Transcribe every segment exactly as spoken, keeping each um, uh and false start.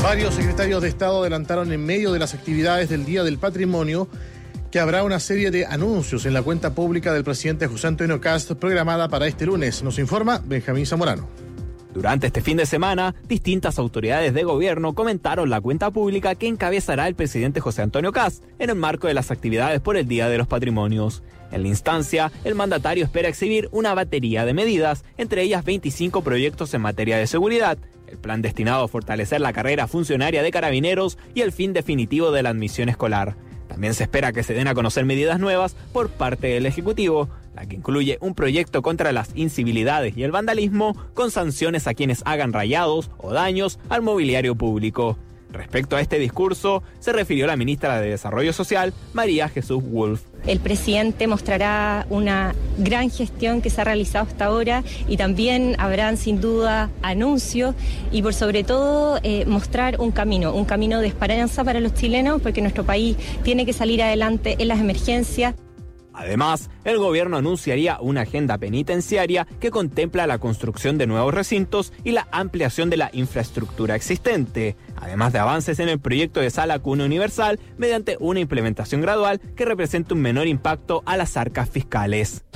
Varios secretarios de Estado adelantaron en medio de las actividades del Día del Patrimonio que habrá una serie de anuncios en la cuenta pública del presidente José Antonio Kast programada para este lunes. Nos informa Benjamín Zamorano. Durante este fin de semana, distintas autoridades de gobierno comentaron la cuenta pública que encabezará el presidente José Antonio Kast en el marco de las actividades por el Día de los Patrimonios. En la instancia, el mandatario espera exhibir una batería de medidas, entre ellas veinticinco proyectos en materia de seguridad, el plan destinado a fortalecer la carrera funcionaria de carabineros y el fin definitivo de la admisión escolar. También se espera que se den a conocer medidas nuevas por parte del Ejecutivo, la que incluye un proyecto contra las incivilidades y el vandalismo con sanciones a quienes hagan rayados o daños al mobiliario público. Respecto a este discurso, se refirió la ministra de Desarrollo Social, María Jesús Wolf. El presidente mostrará una gran gestión que se ha realizado hasta ahora y también habrán sin duda anuncios y por sobre todo eh, mostrar un camino, un camino de esperanza para los chilenos porque nuestro país tiene que salir adelante en las emergencias. Además, el gobierno anunciaría una agenda penitenciaria que contempla la construcción de nuevos recintos y la ampliación de la infraestructura existente, además de avances en el proyecto de sala cuna universal mediante una implementación gradual que represente un menor impacto a las arcas fiscales.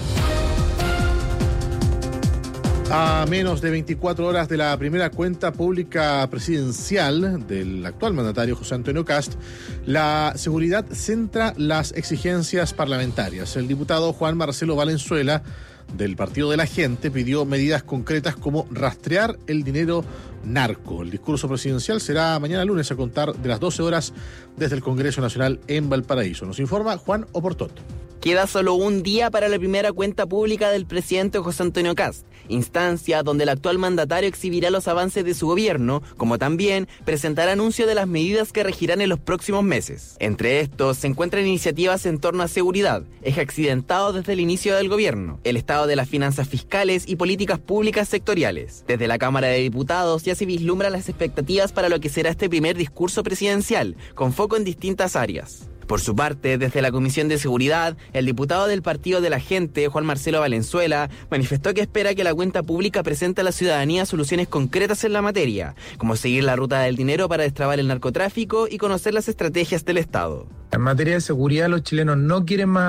A menos de veinticuatro horas de la primera cuenta pública presidencial del actual mandatario José Antonio Kast, la seguridad centra las exigencias parlamentarias. El diputado Juan Marcelo Valenzuela, del Partido de la Gente, pidió medidas concretas como rastrear el dinero narco. El discurso presidencial será mañana lunes a contar de las doce horas desde el Congreso Nacional en Valparaíso. Nos informa Juan Oportot. Queda solo un día para la primera cuenta pública del presidente José Antonio Kast, instancia donde el actual mandatario exhibirá los avances de su gobierno, como también presentará anuncio de las medidas que regirán en los próximos meses. Entre estos se encuentran iniciativas en torno a seguridad, eje accidentado desde el inicio del gobierno, el estado de las finanzas fiscales y políticas públicas sectoriales. Desde la Cámara de Diputados ya se vislumbran las expectativas para lo que será este primer discurso presidencial, con foco en distintas áreas. Por su parte, desde la Comisión de Seguridad, el diputado del Partido de la Gente, Juan Marcelo Valenzuela, manifestó que espera que la cuenta pública presente a la ciudadanía soluciones concretas en la materia, como seguir la ruta del dinero para destrabar el narcotráfico y conocer las estrategias del Estado. En materia de seguridad, los chilenos no quieren más